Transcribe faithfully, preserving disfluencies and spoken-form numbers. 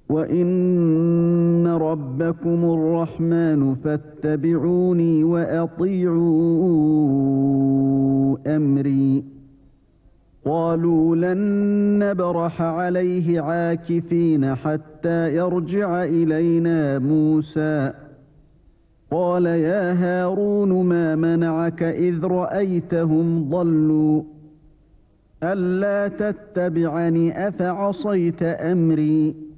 وإن ربكم الرحمن فاتبعوني وأطيعوا أمري قالوا لن نبرح عليه عاكفين حتى يرجع إلينا موسى قال يا هارون ما منعك إذ رأيتهم ضلوا ألا تتبعني أفعصيت أمري